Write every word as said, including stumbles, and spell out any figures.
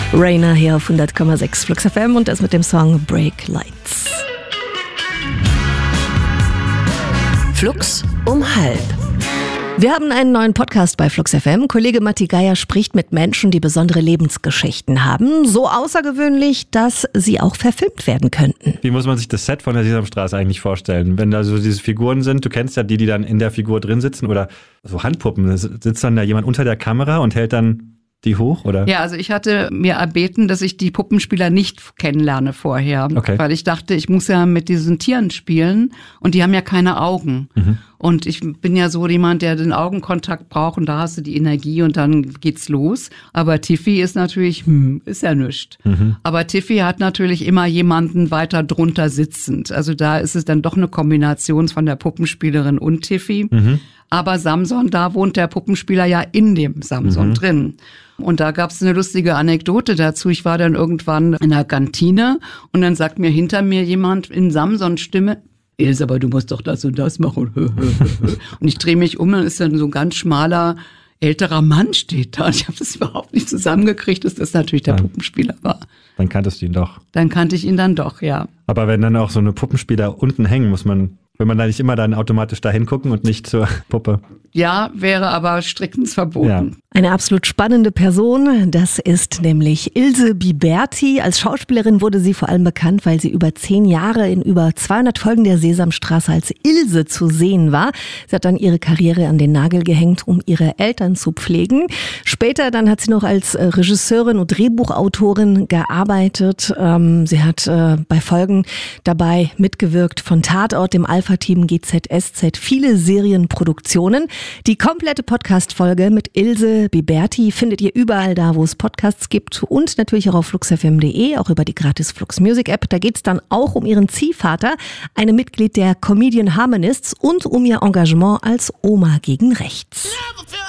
Rainer hier auf hundert Komma sechs Flux F M und das mit dem Song Break Lights. Flux um halb. Wir haben einen neuen Podcast bei Flux F M. Kollege Matti Geier spricht mit Menschen, die besondere Lebensgeschichten haben. So außergewöhnlich, dass sie auch verfilmt werden könnten. Wie muss man sich das Set von der Sesamstraße eigentlich vorstellen? Wenn da so diese Figuren sind, du kennst ja die, die dann in der Figur drin sitzen oder so Handpuppen. Sitzt dann da jemand unter der Kamera und hält dann die hoch, oder? Ja, also ich hatte mir erbeten, dass ich die Puppenspieler nicht kennenlerne vorher. Okay. Weil ich dachte, ich muss ja mit diesen Tieren spielen und die haben ja keine Augen. Mhm. Und ich bin ja so jemand, der den Augenkontakt braucht und da hast du die Energie und dann geht's los. Aber Tiffy ist natürlich, hm, ist ja nichts. Mhm. Aber Tiffy hat natürlich immer jemanden weiter drunter sitzend. Also da ist es dann doch eine Kombination von der Puppenspielerin und Tiffy. Mhm. Aber Samson, da wohnt der Puppenspieler ja in dem Samson mhm. drin. Und da gab's eine lustige Anekdote dazu. Ich war dann irgendwann in der Kantine und dann sagt mir hinter mir jemand in Samsons Stimme, Ilse, aber du musst doch das und das machen. Und ich drehe mich um, dann ist dann so ein ganz schmaler, älterer Mann steht da. Und ich habe das überhaupt nicht zusammengekriegt, dass das natürlich der ja. Puppenspieler war. Dann kanntest du ihn doch. Dann kannte ich ihn dann doch, ja. Aber wenn dann auch so eine Puppenspieler unten hängen, muss man, will man da nicht immer dann automatisch da hingucken und nicht zur Puppe? Ja, wäre aber striktens verboten. Ja. Eine absolut spannende Person, das ist nämlich Ilse Biberti. Als Schauspielerin wurde sie vor allem bekannt, weil sie über zehn Jahre in über zweihundert Folgen der Sesamstraße als Ilse zu sehen war. Sie hat dann ihre Karriere an den Nagel gehängt, um ihre Eltern zu pflegen. Später dann hat sie noch als Regisseurin und Drehbuchautorin gearbeitet. Sie hat bei Folgen dabei mitgewirkt von Tatort, dem Alpha-Team, G Z S Z, viele Serienproduktionen. Die komplette Podcast-Folge mit Ilse Biberti findet ihr überall da, wo es Podcasts gibt und natürlich auch auf flux f m punkt d e, auch über die gratis Flux Music App. Da geht es dann auch um ihren Ziehvater, einem Mitglied der Comedian Harmonists und um ihr Engagement als Oma gegen Rechts.